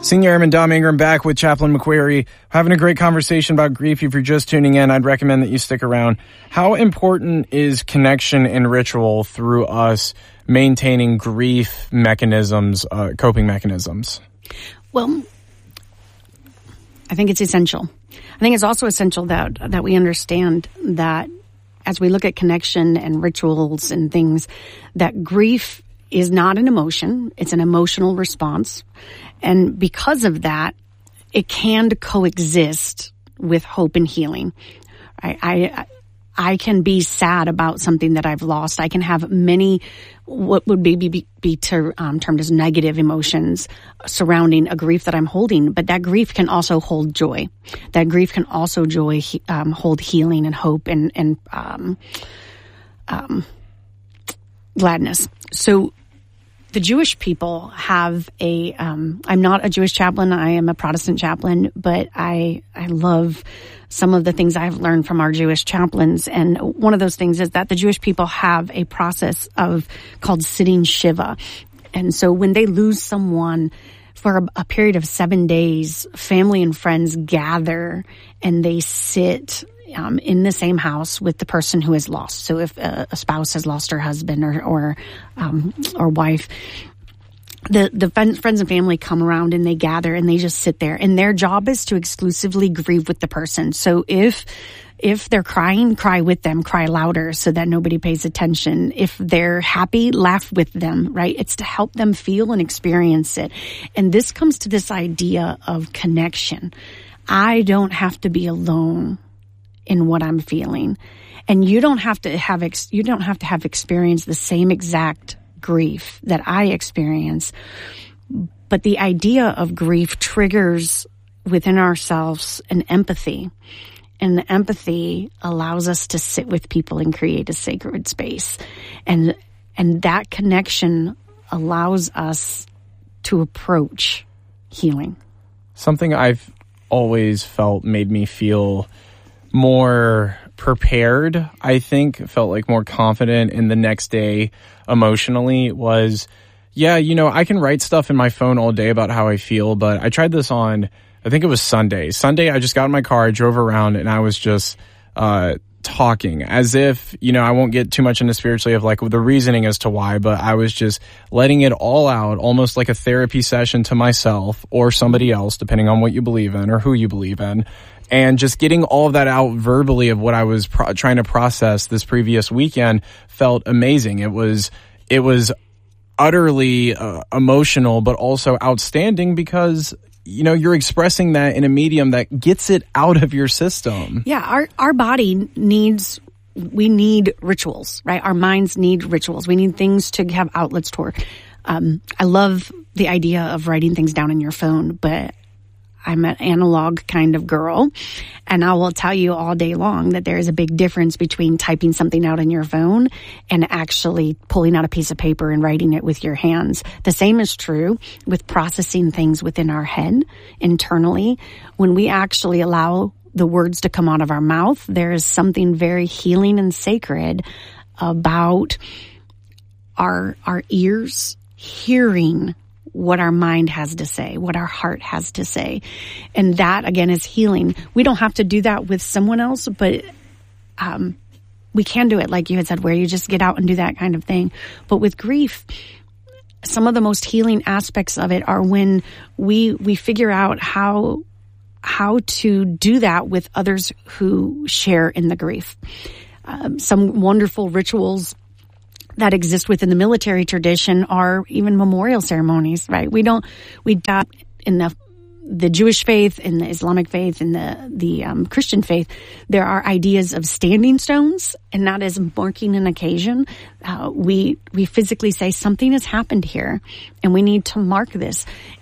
Senior Airman Dom Ingram back with Chaplain McQuarrie, having a great conversation about grief. If you're just tuning in, I'd recommend that you stick around. How important is connection and ritual through us maintaining grief mechanisms, coping mechanisms? Well, I think it's essential. I think it's also essential that we understand that as we look at connection and rituals and things, that grief is not an emotion. It's an emotional response. And because of that, it can coexist with hope and healing. I can be sad about something that I've lost. I can have many, what would be termed as negative emotions surrounding a grief that I'm holding. But that grief can also hold joy. That grief can also hold healing and hope and gladness. So the Jewish people have I'm not a Jewish chaplain. I am a Protestant chaplain, but I love some of the things I've learned from our Jewish chaplains. And one of those things is that the Jewish people have a process called sitting Shiva. And so when they lose someone for a period of 7 days, family and friends gather and they sit in the same house with the person who is lost. So if a spouse has lost her husband or wife, the friends and family come around and they gather and they just sit there. And their job is to exclusively grieve with the person. So if they're crying, cry with them, cry louder so that nobody pays attention. If they're happy, laugh with them, right? It's to help them feel and experience it. And this comes to this idea of connection. I don't have to be alone in what I'm feeling. And you don't have to have experienced the same exact grief that I experience. But the idea of grief triggers within ourselves an empathy. And the empathy allows us to sit with people and create a sacred space. And that connection allows us to approach healing. Something I've always felt made me feel more prepared, I think, felt like more confident in the next day emotionally was, I can write stuff in my phone all day about how I feel, but I tried this on, I think it was Sunday. Sunday, I just got in my car, I drove around, and I was just talking as if, I won't get too much into spiritually of like the reasoning as to why, but I was just letting it all out, almost like a therapy session to myself or somebody else, depending on what you believe in or who you believe in. And just getting all of that out verbally of what I was trying to process this previous weekend felt amazing. It was utterly emotional, but also outstanding because, you're expressing that in a medium that gets it out of your system. Yeah, our body we need rituals, right? Our minds need rituals. We need things to have outlets toward. I love the idea of writing things down in your phone, but I'm an analog kind of girl, and I will tell you all day long that there is a big difference between typing something out in your phone and actually pulling out a piece of paper and writing it with your hands. The same is true with processing things within our head internally. When we actually allow the words to come out of our mouth, there is something very healing and sacred about our ears hearing what our mind has to say, what our heart has to say. And that, again, is healing. We don't have to do that with someone else, but we can do it, like you had said, where you just get out and do that kind of thing. But with grief, some of the most healing aspects of it are when we figure out how to do that with others who share in the grief. Some wonderful rituals that exist within the military tradition are even memorial ceremonies, right? We in the Jewish faith, in the Islamic faith, in the Christian faith, there are ideas of standing stones, and that is marking an occasion. We physically say something has happened here, and we need to mark this.